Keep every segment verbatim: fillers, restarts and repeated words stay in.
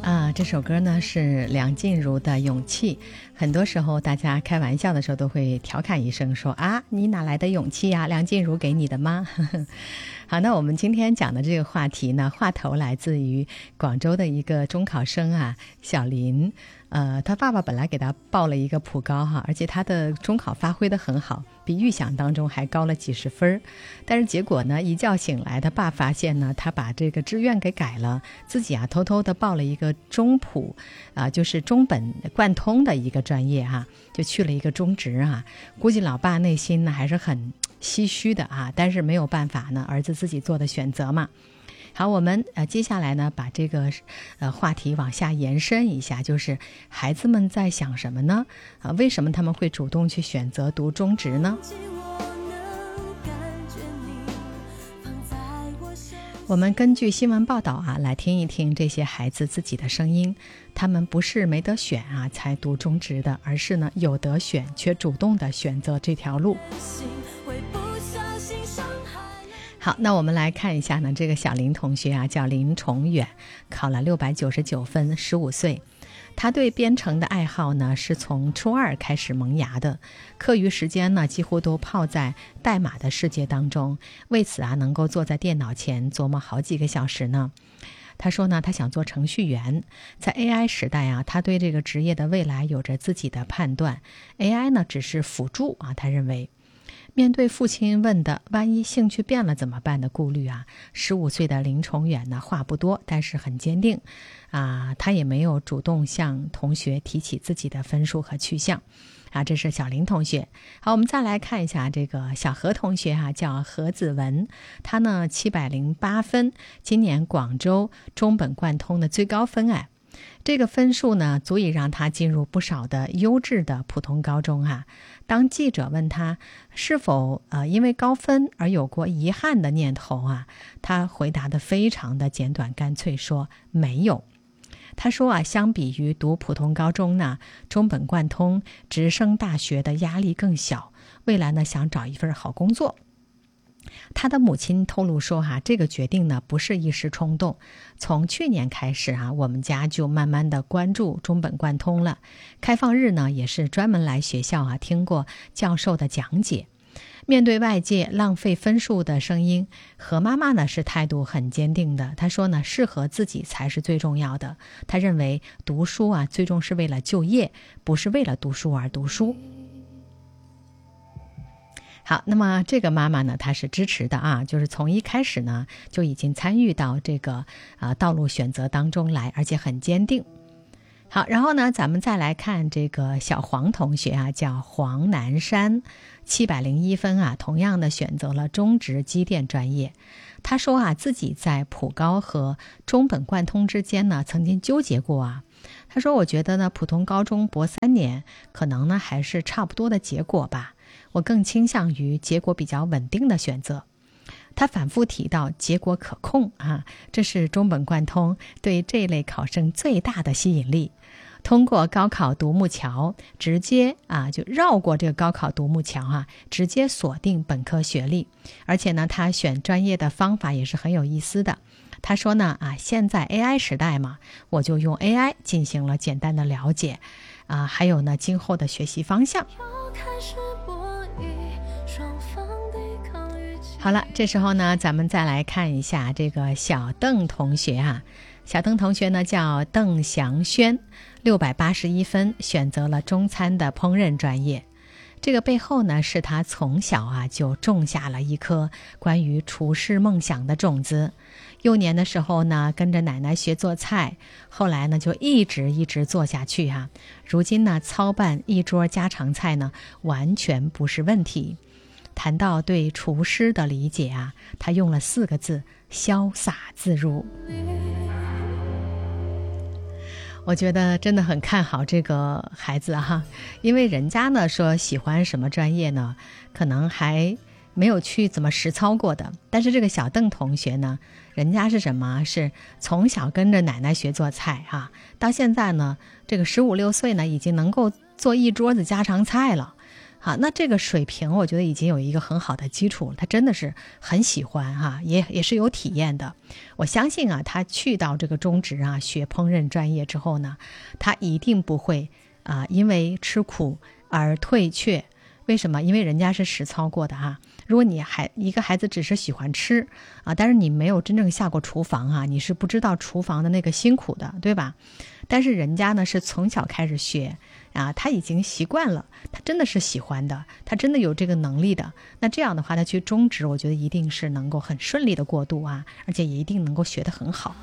啊，这首歌呢是梁静茹的《勇气》。很多时候大家开玩笑的时候都会调侃一声说啊，你哪来的勇气呀？梁静茹给你的吗？好，那我们今天讲的这个话题呢，话头来自于广州的一个中考生啊，小林。呃，他爸爸本来给他报了一个普高哈，而且他的中考发挥得很好，比预想当中还高了几十分。但是结果呢，一觉醒来，他爸发现呢，他把这个志愿给改了，自己啊偷偷的报了一个中普啊、呃，就是中本贯通的一个专业哈、啊，就去了一个中职啊。估计老爸内心呢还是很唏嘘的啊，但是没有办法呢，儿子自己做的选择嘛。好，我们呃接下来呢，把这个呃话题往下延伸一下，就是孩子们在想什么呢？啊、呃，为什么他们会主动去选择读中职呢？我们根据新闻报道啊，来听一听这些孩子自己的声音。他们不是没得选啊才读中职的，而是呢有得选却主动的选择这条路。好，那我们来看一下呢，这个小林同学啊，叫林崇远，考了六百九十九分，十五岁。他对编程的爱好呢，是从初二开始萌芽的，课余时间呢，几乎都泡在代码的世界当中，为此啊，能够坐在电脑前琢磨好几个小时呢。他说呢，他想做程序员，在 A I 时代啊，他对这个职业的未来有着自己的判断 ，A I 呢只是辅助啊，他认为。面对父亲问的万一兴趣变了怎么办的顾虑啊，十五岁的林崇远呢话不多，但是很坚定啊，他也没有主动向同学提起自己的分数和去向啊，这是小林同学。好，我们再来看一下这个小何同学啊，叫何子文，他呢七百零八分，今年广州中本贯通的最高分哎。这个分数呢，足以让他进入不少的优质的普通高中啊。当记者问他是否呃因为高分而有过遗憾的念头啊，他回答的非常的简短干脆，说没有。他说啊，相比于读普通高中呢，中本贯通直升大学的压力更小，未来呢想找一份好工作。他的母亲透露说哈、啊，这个决定呢不是一时冲动，从去年开始啊，我们家就慢慢的关注中本贯通了。开放日呢也是专门来学校啊听过教授的讲解。面对外界浪费分数的声音，何妈妈呢是态度很坚定的。她说呢，适合自己才是最重要的。她认为读书啊，最终是为了就业，不是为了读书而读书。好，那么这个妈妈呢，她是支持的啊，就是从一开始呢就已经参与到这个啊、呃、道路选择当中来，而且很坚定。好，然后呢，咱们再来看这个小黄同学啊，叫黄南山，七百零一分啊，同样的选择了中职机电专业。他说啊，自己在普高和中本贯通之间呢，曾经纠结过啊。他说，我觉得呢，普通高中博三年，可能呢还是差不多的结果吧。我更倾向于结果比较稳定的选择。他反复提到结果可控啊，这是中本贯通对这类考生最大的吸引力。通过高考独木桥，直接啊就绕过这个高考独木桥啊，直接锁定本科学历。而且呢，他选专业的方法也是很有意思的。他说呢啊，现在 A I 时代嘛，我就用 A I 进行了简单的了解啊，还有呢今后的学习方向。好了，这时候呢，咱们再来看一下这个小邓同学啊。小邓同学呢叫邓祥轩，六百八十一分，选择了中餐的烹饪专业。这个背后呢，是他从小啊就种下了一颗关于厨师梦想的种子。幼年的时候呢，跟着奶奶学做菜，后来呢就一直一直做下去哈、啊。如今呢，操办一桌家常菜呢，完全不是问题。谈到对厨师的理解啊，他用了四个字：潇洒自如。我觉得真的很看好这个孩子哈，因为人家呢说喜欢什么专业呢，可能还没有去怎么实操过的。但是这个小邓同学呢，人家是什么？是从小跟着奶奶学做菜哈，到现在呢，这个十五六岁呢，已经能够做一桌子家常菜了。 好，那这个水平我觉得已经有一个很好的基础了，他真的是很喜欢哈、啊，也也是有体验的。我相信啊，他去到这个中职啊学烹饪专业之后呢，他一定不会啊因为吃苦而退却。为什么？因为人家是实操过的啊。如果你还一个孩子只是喜欢吃啊，但是你没有真正下过厨房啊，你是不知道厨房的那个辛苦的，对吧？但是人家呢是从小开始学啊，他已经习惯了，他真的是喜欢的，他真的有这个能力的。那这样的话，他去中职，我觉得一定是能够很顺利的过渡啊，而且也一定能够学得很好。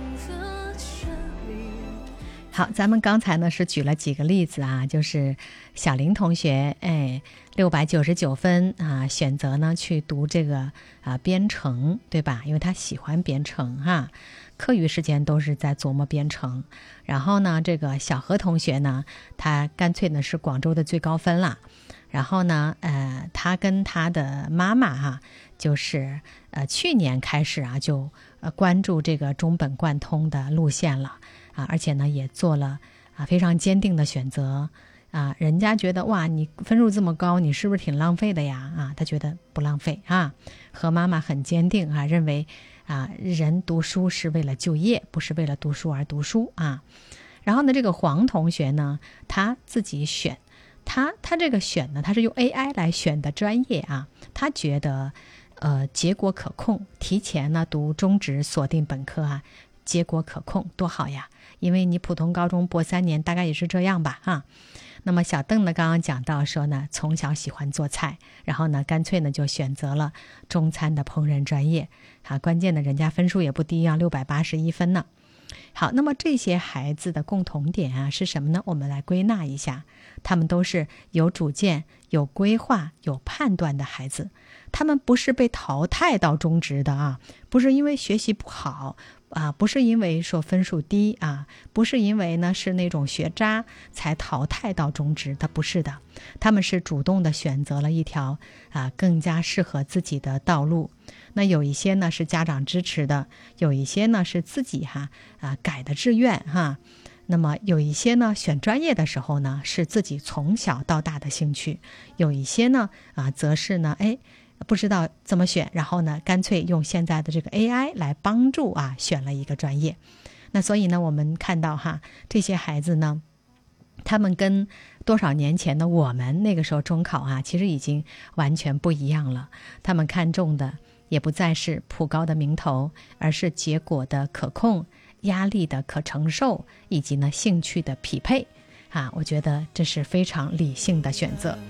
好，咱们刚才呢是举了几个例子啊，就是小林同学，哎，六百九十九分啊，选择呢去读这个啊编程，对吧？因为他喜欢编程哈、啊，课余时间都是在琢磨编程。然后呢，这个小何同学呢，他干脆呢是广州的最高分啦。然后呢，呃，他跟他的妈妈哈、啊，就是呃去年开始啊，就呃关注这个中本贯通的路线了。啊，而且呢，也做了啊非常坚定的选择啊。人家觉得哇，你分数这么高，你是不是挺浪费的呀？啊，他觉得不浪费啊。和妈妈很坚定啊，认为啊，人读书是为了就业，不是为了读书而读书啊。然后呢，这个黄同学呢，他自己选，他他这个选呢，他是用 A I 来选的专业啊。他觉得呃结果可控，提前呢读中职锁定本科啊。结果可控多好呀，因为你普通高中博三年大概也是这样吧哈。那么小邓呢刚刚讲到说呢，从小喜欢做菜，然后呢干脆呢就选择了中餐的烹饪专业啊，关键的人家分数也不低啊，六百八十一分呢。好，那么这些孩子的共同点啊是什么呢？我们来归纳一下，他们都是有主见、有规划、有判断的孩子。他们不是被淘汰到中职的啊，不是因为学习不好啊，不是因为说分数低啊，不是因为呢是那种学渣才淘汰到中职的，不是的，他们是主动的选择了一条啊更加适合自己的道路。那有一些呢是家长支持的，有一些呢是自己哈啊改的志愿哈。那么有一些呢选专业的时候呢是自己从小到大的兴趣，有一些呢啊则是呢哎不知道怎么选，然后呢干脆用现在的这个 A I 来帮助啊选了一个专业。那所以呢我们看到哈这些孩子呢，他们跟多少年前的我们那个时候中考啊其实已经完全不一样了。他们看重的也不再是普高的名头，而是结果的可控、压力的可承受，以及呢兴趣的匹配啊，我觉得这是非常理性的选择。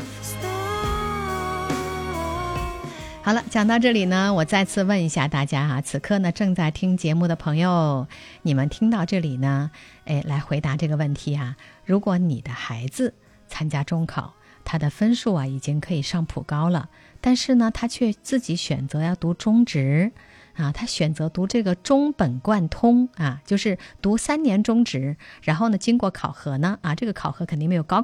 好了，讲到这里呢，我再次问一下大家哈，此刻呢正在听节目的朋友，你们听到这里呢，哎，来回答这个问题啊。如果你的孩子参加中考，他的分数啊已经可以上普高了，但是呢他却自己选择要读中职啊，他选择读这个中本贯通啊，就是读三年中职，然后呢经过考核呢啊，这个考核肯定没有高